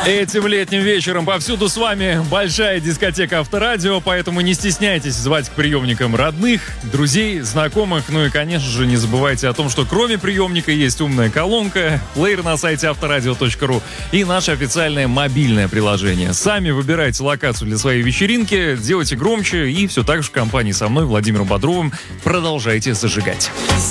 Этим летним вечером повсюду с вами большая дискотека Авторадио, поэтому не стесняйтесь звать к приемникам родных, друзей, знакомых. Ну и, конечно же, не забывайте о том, что кроме приемника есть умная колонка, плеер на сайте авторадио.ру и наше официальное мобильное приложение. Сами выбирайте локацию для своей вечеринки, делайте громче и все так же в компании со мной, Владимиром Бодровым, продолжайте зажигать.